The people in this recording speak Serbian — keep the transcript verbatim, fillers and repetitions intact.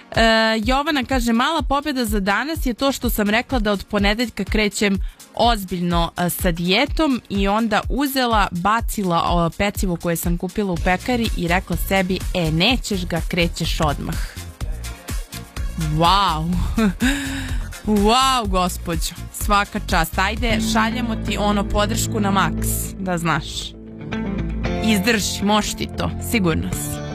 E, Jovana kaže, mala pobjeda za danas je to što sam rekla da od ponedeljka krećem ozbiljno a, sa dijetom i onda uzela, bacila a, pecivo koje sam kupila u pekari i rekla sebi, e, nećeš ga, krećeš odmah. Wow. Wow, gospođo, svaka čast. Ajde, šaljemo ti ono podršku na maks, da znaš. Izdrži, možeš ti to, sigurno si.